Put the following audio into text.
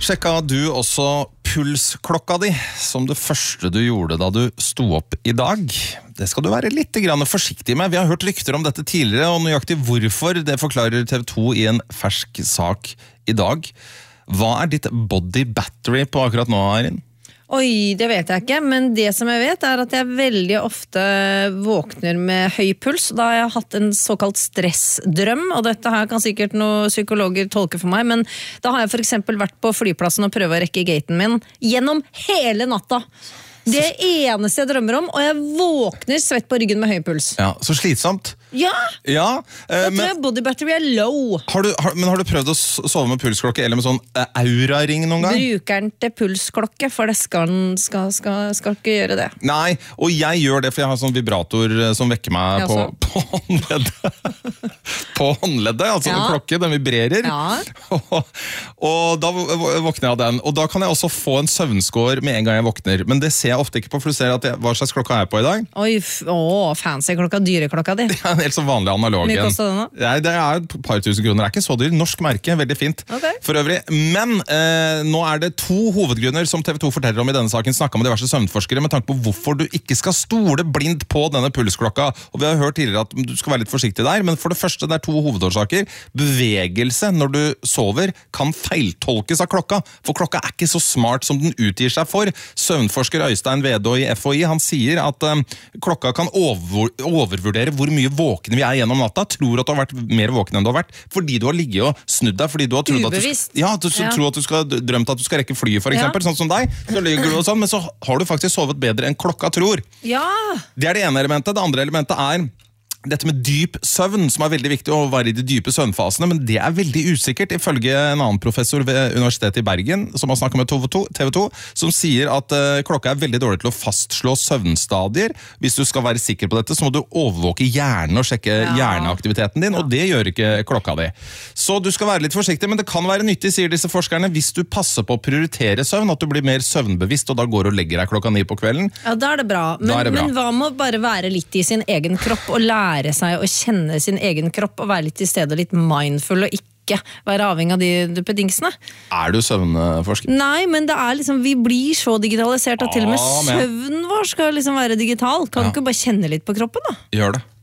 Sjekka du også pulsklokka di som det første du gjorde da du sto opp i dag? Det skal du være litt forsiktig med. Vi har hørt rykter om dette tidligere, og nøyaktig hvorfor det forklarer TV 2 i en fersk sak i dag. Hva er ditt body battery på akkurat nå, Eirin? Oi, det vet jeg ikke, men det som jeg vet er at jeg veldig ofte våkner med høy puls. Da har jeg hatt en såkalt stressdrøm, og dette her kan sikkert noen psykologer tolke for meg, men da har jeg for eksempel vært på flyplassen og prøvet å rekke gaten min gjennom hele natta. Det eneste jeg drømmer om, og jeg våkner svett på ryggen med høy puls. Ja, så slitsomt. Ja, Ja, da tror jeg body battery er low. men har du prøvd å sove med pulsklokke eller med sånn aura-ring noen gang? Bruker den til pulsklokke, for det skal ikke gjøre det. Nei, og jeg gjør det, for jeg har sånn vibrator som vekker meg Ja, på håndleddet. På håndleddet, altså Ja. en klokke, den vibrerer. Ja. Og da våkner jeg av den. Og da kan jeg også få en søvnskår med en gang jeg våkner. Men det ser jeg ofte ikke på, for du ser at hva slags klokka er jeg på i dag? Oi, fancy klokka, dyreklokka di. En helt sånn vanlig analog. Mye kostet den da? Nei, det er et par tusen kroner. Det er ikke så dyr. Norsk merke, veldig fint. Ok. For øvrig. Men nå er det 2 hovedgrunner som TV 2 forteller om i denne saken. Snakket med diverse søvnforskere med tanke på hvorfor du ikke skal stole blindt på denne pulsklokka. Og vi har hørt tidligere at du skal være litt forsiktig der, men for det første, det er 2 hovedårsaker. Bevegelse når du sover kan feiltolkes av klokka, for klokka er ikke så smart som den utgir seg for. Søvnforsker Øystein Vedå i FHI, han sier at klokka kan overvurdere hvor mye våkne vi er gjennom natta, tror at du har vært mer våken enn du har vært, fordi du har ligget og snudd deg, fordi du har trodd Ubevisst. at du tror at du skal drømt at du skal rekke flyet, for eksempel, sånn som deg, så ligger du og sånn, men så har du faktisk sovet bedre enn klokka tror. Ja, Det er det ene elementet. Det andre elementet er dette med dyp søvn, som er veldig viktig å være i de dype søvnfasene, men det er veldig usikkert, ifølge en annen professor ved Universitetet i Bergen, som har snakket med TV 2, som sier at klokka er veldig dårlig til å fastslå søvnstadier. Hvis du skal være sikker på dette, så må du overvåke hjernen og sjekke hjerneaktiviteten din, og det gjør ikke klokka di. Så du skal være litt forsiktig, men det kan være nyttig, sier disse forskerne, hvis du passer på å prioritere søvn, at du blir mer søvnbevisst, og da går og legger deg 9:00 på kvelden. ja, da er det bra. Da er det bra. Men hva med å bare være litt i sin egen kropp og lære seg å kjenne sin egen kropp og være litt til stede og litt mindful og ikke være avhengig av de duppedingsene? Er du søvnforsker? Nei, men det er liksom, vi blir så digitalisert at til og med men- søvnen vår skal liksom være digital. Kan du ikke bare kjenne litt på kroppen da? Gjør det.